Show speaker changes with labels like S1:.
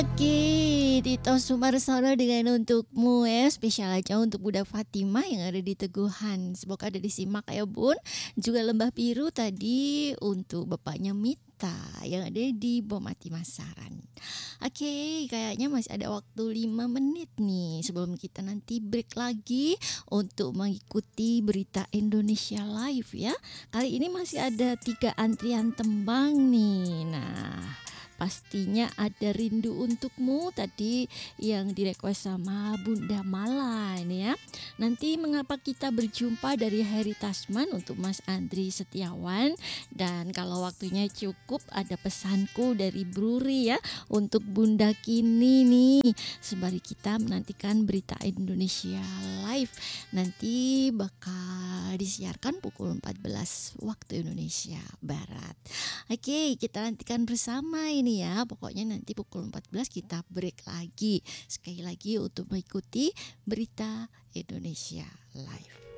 S1: Oke, Tito Sumarsono dengan untukmu ya, spesial aja untuk Bunda Fatimah yang ada di Teguhan. Semoga ada disimak ya Bun. Juga Lembah Biru tadi untuk bapaknya Mita yang ada di Bomati Masaran. Oke, kayaknya masih ada waktu 5 menit nih sebelum kita nanti break lagi untuk mengikuti berita Indonesia Live ya. Kali ini masih ada 3 antrian tembang nih. Nah, pastinya ada Rindu Untukmu tadi yang direquest sama Bunda Mala ini ya. Nanti mengapa kita berjumpa dari Heri Tasman untuk Mas Andri Setiawan, dan kalau waktunya cukup ada pesanku dari Bruri ya untuk Bunda Kini nih. Sembari kita menantikan berita Indonesia Live nanti bakal disiarkan pukul 14 waktu Indonesia Barat. Oke, kita nantikan bersama ini ya. Pokoknya nanti pukul 14 kita break lagi. Sekali lagi untuk mengikuti berita Indonesia Live.